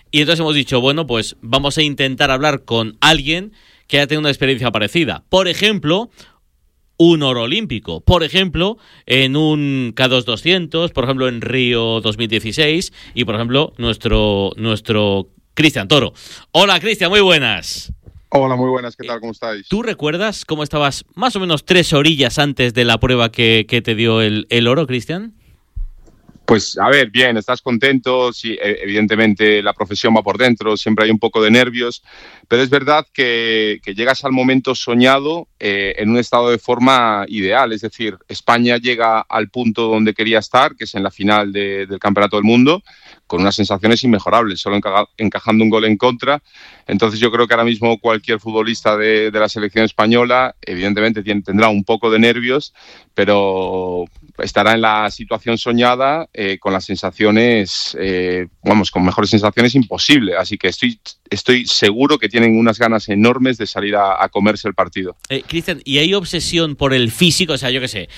Y entonces hemos dicho, bueno, pues vamos a intentar hablar con alguien que haya tenido una experiencia parecida. Por ejemplo, un oro olímpico. Por ejemplo, en un K2 200, por ejemplo, en Río 2016 y, por ejemplo, nuestro Cristian Toro. Hola, Cristian, muy buenas. Hola, muy buenas, ¿qué tal? ¿Cómo estáis? ¿Tú recuerdas cómo estabas más o menos 3 orillas antes de la prueba que te dio el oro, Cristian? Pues, a ver, bien, estás contento, sí, evidentemente la profesión va por dentro, siempre hay un poco de nervios, pero es verdad que llegas al momento soñado en un estado de forma ideal, es decir, España llega al punto donde quería estar, que es en la final del Campeonato del Mundo, con unas sensaciones inmejorables, solo encajando un gol en contra. Entonces yo creo que ahora mismo cualquier futbolista de la selección española evidentemente tendrá un poco de nervios, pero estará en la situación soñada con las sensaciones, con mejores sensaciones imposible. Así que estoy seguro que tienen unas ganas enormes de salir a comerse el partido. Cristian, ¿y hay obsesión por el físico? O sea, yo qué sé,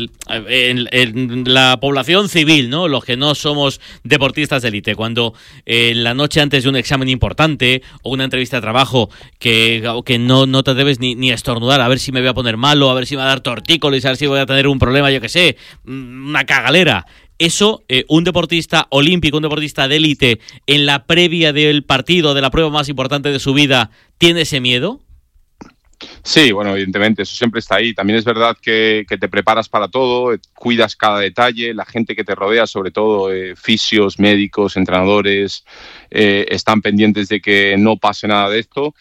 en la población civil, ¿no? Los que no somos deportistas de élite, cuando la noche antes de un examen importante o una entrevista de trabajo que no te atreves ni a estornudar, a ver si me voy a poner malo, a ver si me va a dar tortícolis, a ver si voy a tener un problema, yo qué sé, una cagalera. Eso, un deportista olímpico, un deportista de élite, en la previa del partido, de la prueba más importante de su vida, ¿tiene ese miedo? Sí, bueno, evidentemente, eso siempre está ahí. También es verdad que te preparas para todo, cuidas cada detalle, la gente que te rodea, sobre todo fisios, médicos, entrenadores, están pendientes de que no pase nada de esto.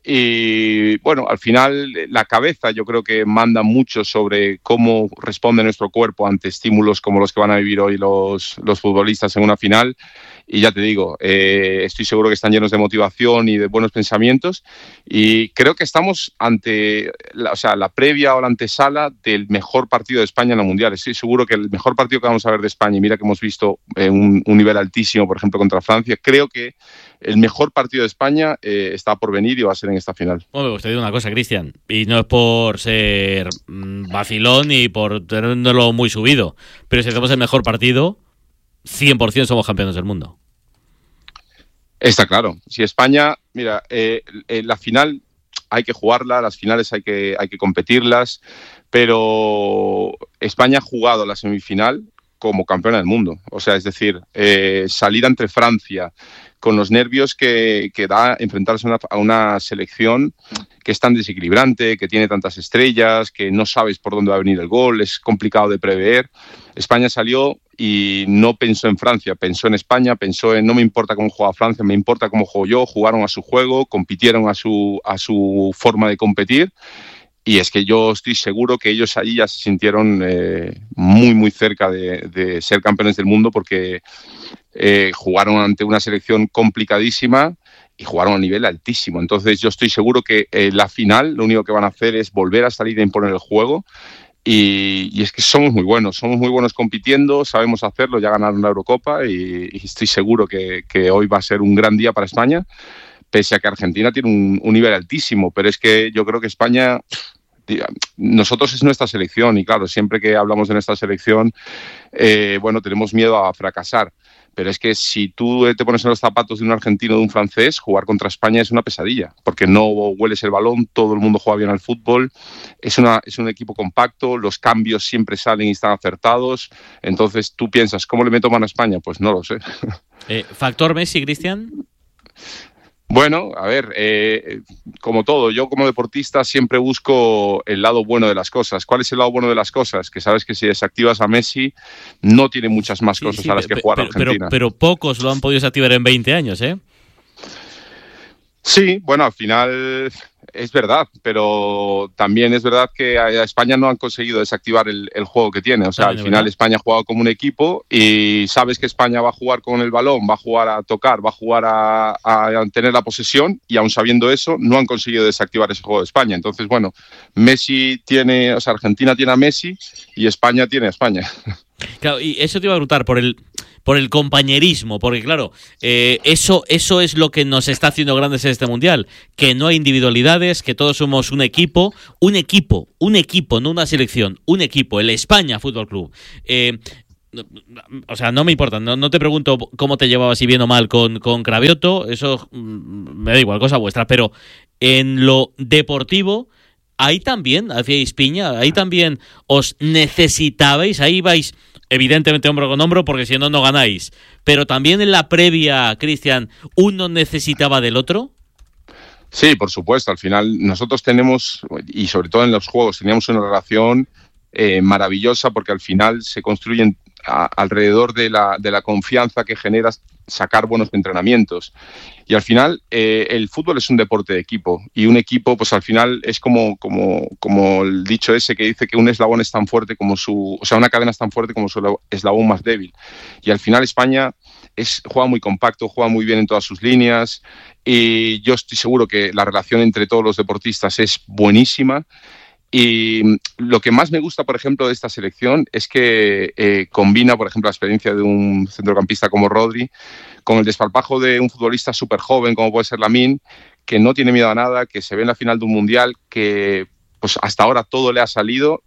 Y bueno, al final la cabeza yo creo que manda mucho sobre cómo responde nuestro cuerpo ante estímulos como los que van a vivir hoy los futbolistas en una final. Y ya te digo, estoy seguro que están llenos de motivación y de buenos pensamientos, y creo que estamos ante la previa o la antesala del mejor partido de España en el Mundial. Estoy seguro que el mejor partido que vamos a ver de España, y mira que hemos visto un nivel altísimo, por ejemplo, contra Francia, creo que el mejor partido de España está por venir y va a ser en esta final. Bueno, pues te digo una cosa, Cristian, y no es por ser vacilón y por tenerlo muy subido, pero si hacemos el mejor partido, 100% somos campeones del mundo. Está claro. Si España, mira, la final hay que jugarla, las finales hay que competirlas, pero España ha jugado la semifinal como campeona del mundo. O sea, es decir, salir ante Francia con los nervios que da enfrentarse a una selección que es tan desequilibrante, que tiene tantas estrellas, que no sabes por dónde va a venir el gol, es complicado de prever. España salió y no pensó en Francia, pensó en España, pensó en no me importa cómo juega Francia, me importa cómo juego yo. Jugaron a su juego, compitieron a su forma de competir. Y es que yo estoy seguro que ellos allí ya se sintieron muy, muy cerca de ser campeones del mundo, porque jugaron ante una selección complicadísima y jugaron a nivel altísimo. Entonces yo estoy seguro que la final lo único que van a hacer es volver a salir a imponer el juego. Y es que somos muy buenos compitiendo, sabemos hacerlo, ya ganaron la Eurocopa y estoy seguro que hoy va a ser un gran día para España, pese a que Argentina tiene un nivel altísimo. Pero es que yo creo que España, nosotros es nuestra selección, y claro, siempre que hablamos de nuestra selección, tenemos miedo a fracasar. Pero es que si tú te pones en los zapatos de un argentino o de un francés, jugar contra España es una pesadilla, porque no hueles el balón, todo el mundo juega bien al fútbol, es un equipo compacto, los cambios siempre salen y están acertados. Entonces tú piensas, ¿cómo le meto mano a España? Pues no lo sé. ¿Factor Messi, Cristian? Bueno, a ver, como todo, yo como deportista siempre busco el lado bueno de las cosas. ¿Cuál es el lado bueno de las cosas? Que sabes que si desactivas a Messi, no tiene muchas más cosas a las que jugar Argentina. Pero pocos lo han podido desactivar en 20 años, ¿eh? Sí, bueno, al final es verdad, pero también es verdad que a España no han conseguido desactivar el juego que tiene. O sea, al final España ha jugado como un equipo, y sabes que España va a jugar con el balón, va a jugar a tocar, va a jugar a tener la posesión, y aun sabiendo eso, no han conseguido desactivar ese juego de España. Entonces, bueno, Argentina tiene a Messi y España tiene a España. Claro, y eso te iba a preguntar por el compañerismo, porque claro, eso es lo que nos está haciendo grandes en este Mundial, que no hay individualidades, que todos somos un equipo, no una selección, un equipo, el España Fútbol Club. O sea, no me importa, no te pregunto cómo te llevabas, si bien o mal con Cravioto, eso me da igual, cosa vuestra, pero en lo deportivo, ahí también hacíais piña, ahí también os necesitabais, ahí vais evidentemente hombro con hombro, porque si no, no ganáis, pero también en la previa, Cristian, ¿uno necesitaba del otro? Sí, por supuesto. Al final nosotros tenemos, y sobre todo en los juegos, teníamos una relación maravillosa, porque al final se construyen alrededor de la confianza que generas sacar buenos entrenamientos. Y al final el fútbol es un deporte de equipo, y un equipo pues al final es como el dicho ese que dice que un eslabón es tan fuerte como una cadena es tan fuerte como su eslabón más débil. Y al final España juega muy compacto, juega muy bien en todas sus líneas, y yo estoy seguro que la relación entre todos los deportistas es buenísima. Y lo que más me gusta, por ejemplo, de esta selección es que combina, por ejemplo, la experiencia de un centrocampista como Rodri con el desparpajo de un futbolista súper joven como puede ser Lamine, que no tiene miedo a nada, que se ve en la final de un mundial, que pues hasta ahora todo le ha salido,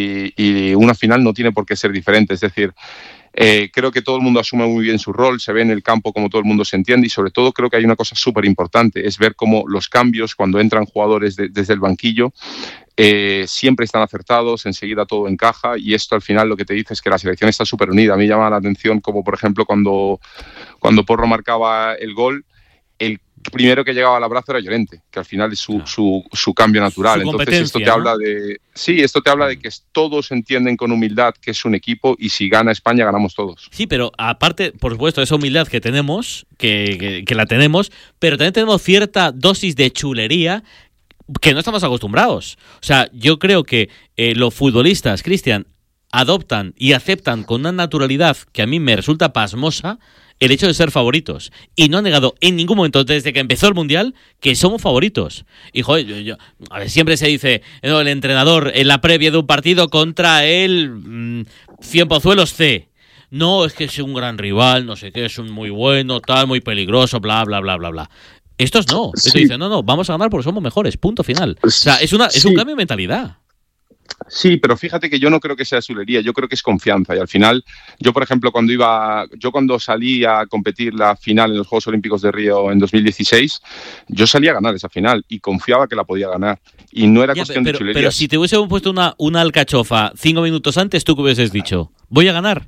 y una final no tiene por qué ser diferente. Es decir, creo que todo el mundo asume muy bien su rol, se ve en el campo como todo el mundo se entiende, y sobre todo creo que hay una cosa súper importante, es ver cómo los cambios, cuando entran jugadores desde el banquillo, siempre están acertados, enseguida todo encaja, y esto al final lo que te dice es que la selección está súper unida. A mí llama la atención como, por ejemplo, cuando Porro marcaba el gol, el primero que llegaba al abrazo era Llorente, que al final es su cambio natural. Entonces esto te habla de... Sí, esto te habla de que todos entienden con humildad que es un equipo, y si gana España, ganamos todos. Sí, pero aparte, por supuesto, esa humildad que tenemos, que la tenemos, pero también tenemos cierta dosis de chulería que no estamos acostumbrados. O sea, yo creo que los futbolistas, Cristian, adoptan y aceptan con una naturalidad que a mí me resulta pasmosa el hecho de ser favoritos. Y no han negado en ningún momento, desde que empezó el Mundial, que somos favoritos. Y, joder, a ver, siempre se dice, no, el entrenador en la previa de un partido contra el Cienpozuelos C. No, es que es un gran rival, no sé qué, es un muy bueno, tal, muy peligroso, bla, bla, bla, bla, bla. Estos no. Estos dicen, no, vamos a ganar porque somos mejores, punto final. O sea, es un cambio de mentalidad. Sí, pero fíjate que yo no creo que sea chulería, yo creo que es confianza. Y al final, yo por ejemplo, cuando salí a competir la final en los Juegos Olímpicos de Río en 2016, yo salí a ganar esa final y confiaba que la podía ganar. Y no era cuestión de chulería. Pero si te hubiesen puesto una alcachofa 5 minutos antes, ¿tú qué hubieses dicho? ¿Voy a ganar?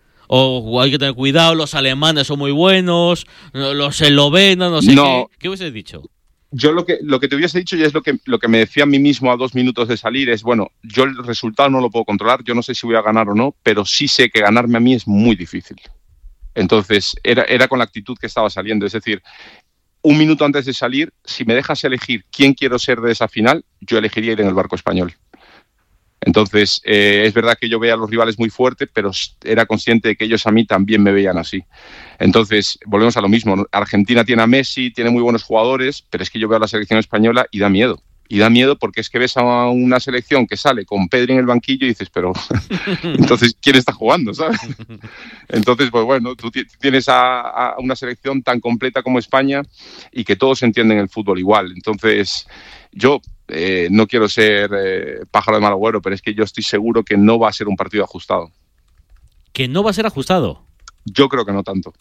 O hay que tener cuidado, los alemanes son muy buenos, los eslovenos, no sé qué. ¿Qué hubieses dicho? Yo lo que te hubiese dicho, y es lo que me decía a mí mismo a 2 minutos de salir, es, bueno, yo el resultado no lo puedo controlar, yo no sé si voy a ganar o no, pero sí sé que ganarme a mí es muy difícil. Entonces, era con la actitud que estaba saliendo. Es decir, 1 minuto antes de salir, si me dejas elegir quién quiero ser de esa final, yo elegiría ir en el barco español. Entonces, es verdad que yo veía a los rivales muy fuerte, pero era consciente de que ellos a mí también me veían así. Entonces, volvemos a lo mismo. Argentina tiene a Messi, tiene muy buenos jugadores, pero es que yo veo a la selección española y da miedo. Y da miedo porque es que ves a una selección que sale con Pedri en el banquillo y dices, pero entonces, ¿quién está jugando? ¿Sabes? Entonces, pues bueno, tú tienes a una selección tan completa como España y que todos entienden el fútbol igual. Entonces, yo no quiero ser pájaro de mal agüero, pero es que yo estoy seguro que no va a ser un partido ajustado. ¿Que no va a ser ajustado? Yo creo que no tanto.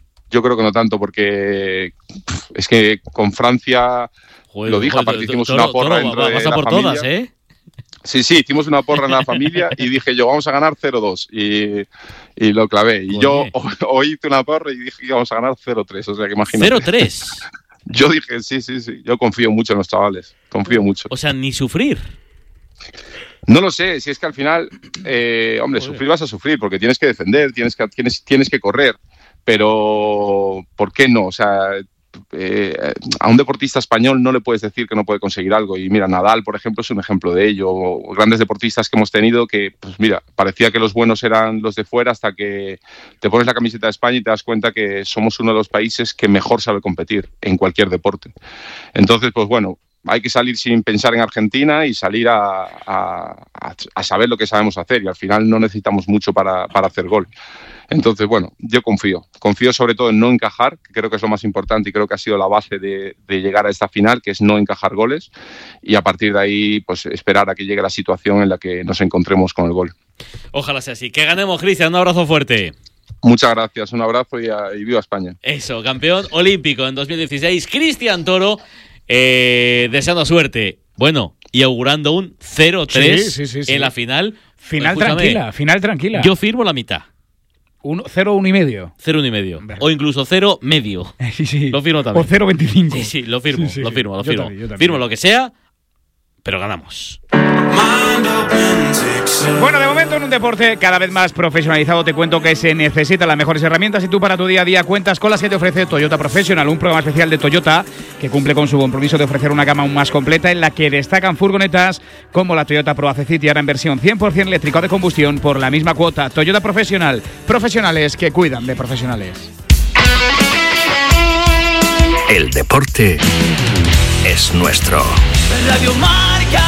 Porque es que con Francia, joder, lo dije, aparte hicimos una porra dentro de la familia. Todas, ¿eh? Sí, hicimos una porra en la familia y dije yo, vamos a ganar 0-2 y lo clavé. Y yo hoy hice una porra y dije que vamos a ganar 0-3, o sea que imagínate. ¿0-3? Yo dije, sí, yo confío mucho en los chavales, confío mucho. O sea, ni sufrir. No lo sé, si es que al final, hombre, sufrir vas a sufrir porque tienes que defender, tienes que correr, pero ¿por qué no? O sea, a un deportista español no le puedes decir que no puede conseguir algo. Y mira, Nadal, por ejemplo, es un ejemplo de ello. O grandes deportistas que hemos tenido que, pues mira, parecía que los buenos eran los de fuera hasta que te pones la camiseta de España y te das cuenta que somos uno de los países que mejor sabe competir en cualquier deporte. Entonces, pues bueno, hay que salir sin pensar en Argentina y salir a saber lo que sabemos hacer, y al final no necesitamos mucho para hacer gol. Entonces, bueno, yo confío sobre todo en no encajar, que creo que es lo más importante y creo que ha sido la base de llegar a esta final, que es no encajar goles, y a partir de ahí pues esperar a que llegue la situación en la que nos encontremos con el gol. Ojalá sea así. Que ganemos, Cristian, un abrazo fuerte. Muchas gracias, un abrazo y viva España. Eso, campeón olímpico en 2016, Cristian Toro, deseando suerte. Bueno, y augurando un 0-3 en la final. Final tranquila. Yo firmo la mitad. 0-1,5. 0-1,5. O incluso 0 medio. Sí. Lo firmo también. O 0,25. Sí, lo firmo. Sí. Lo firmo. Yo también. Firmo lo que sea, pero ganamos. Bueno, de momento en un deporte cada vez más profesionalizado te cuento que se necesitan las mejores herramientas, y tú para tu día a día cuentas con las que te ofrece Toyota Professional, un programa especial de Toyota que cumple con su compromiso de ofrecer una gama aún más completa en la que destacan furgonetas como la Toyota Pro City, ahora en versión 100% eléctrica o de combustión por la misma cuota. Toyota Professional, profesionales que cuidan de profesionales. El deporte es nuestro. Radio Marca.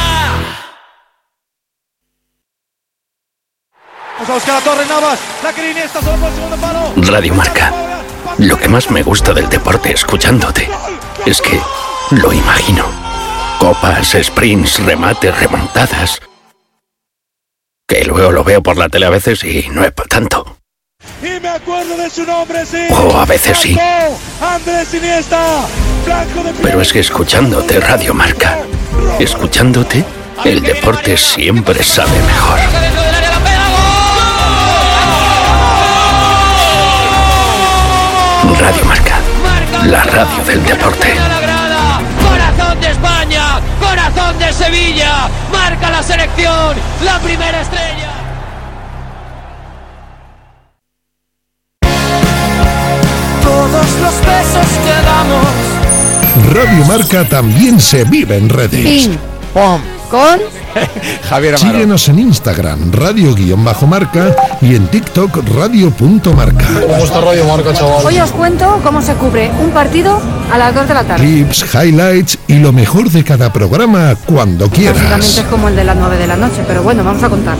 Vamos a buscar a Torres Navas, la que Iniesta solo por el segundo palo. Radio Marca. Lo que más me gusta del deporte escuchándote es que lo imagino. Copas, sprints, remates, remontadas. Que luego lo veo por la tele a veces y no es para tanto. Y me acuerdo de su nombre, sí. O a veces sí. Andrés Iniesta. Pero es que escuchándote Radio Marca, escuchándote, el deporte siempre sabe mejor. Radio Marca, la radio del deporte. Corazón de España, corazón de Sevilla, marca la selección, la primera estrella. Todos los besos que damos. Radio Marca también se vive en redes. Ping, pom, con Javier Amaro. Síguenos en Instagram, radio_marca, y en TikTok, radio.marca. ¿Cómo está Radio Marca, chaval? Hoy os cuento cómo se cubre un partido a las 2 de la tarde. Clips, highlights y lo mejor de cada programa cuando Básicamente quieras. es como el de las 9 de la noche, pero bueno, vamos a contar.